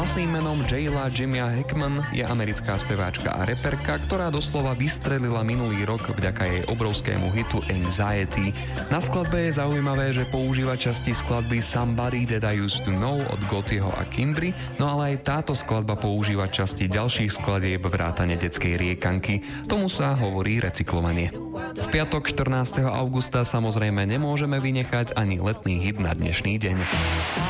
Vlastným menom Jayla Jamia Heckman je americká speváčka a reperka, ktorá doslova vystrelila minulý rok vďaka jej obrovskému hitu Anxiety. Na skladbe je zaujímavé, že používa časti skladby Somebody That I Used To Know od Gotyeho a Kimbry, no ale aj táto skladba používa časti ďalších skladieb vrátane detskej riekanky. Tomu sa hovorí recyklovanie. V piatok 14. augusta samozrejme nemôžeme vynechať ani letný hit na dnešný deň.